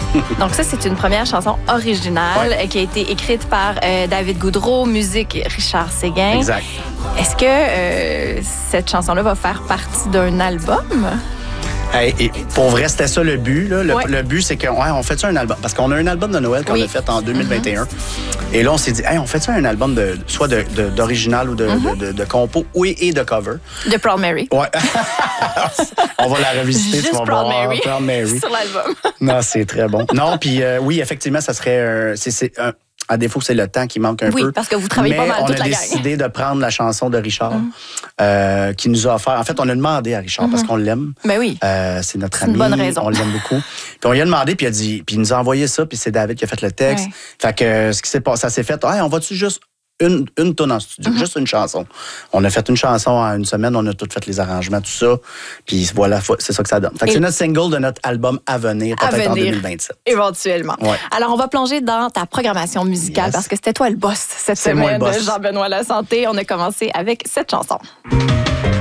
Donc ça, c'est une première chanson originale qui a été écrite par David Goudreau, musique Richard Séguin. Exact. Est-ce que cette chanson-là va faire partie d'un album? Et pour vrai, c'était ça le but. Là. Le but, c'est qu'on fait ça un album. Parce qu'on a un album de Noël qu'on a fait en 2021. Et là, on s'est dit, on fait ça un album soit d'original ou de compo et de cover. De Proud Mary. Ouais. On va la revisiter. Juste tu vas Proud voir. Mary. Proud Mary. Sur l'album. Non, c'est très bon. Non, puis oui, effectivement, ça serait... à défaut, c'est le temps qui manque un peu. Oui, parce que vous travaillez pas mal toute la gang. On a décidé de prendre la chanson de Richard qui nous a offert. En fait, on a demandé à Richard parce qu'on l'aime. Ben oui. C'est notre ami. Une bonne raison. On l'aime beaucoup. Puis on lui a demandé, puis il nous a envoyé ça, puis c'est David qui a fait le texte. Ouais. Fait que ce qui s'est passé, ça s'est fait. On va-tu juste une tonne en studio, juste une chanson. On a fait une chanson en une semaine, on a tout fait les arrangements, tout ça. Puis voilà, c'est ça que ça donne. Fait que c'est notre single de notre album à venir, peut-être en 2027. Éventuellement. Ouais. Alors, on va plonger dans ta programmation musicale parce que c'était toi le boss cette C'est moi semaine le boss. de Jean-Benoît Lasanté. On a commencé avec cette chanson.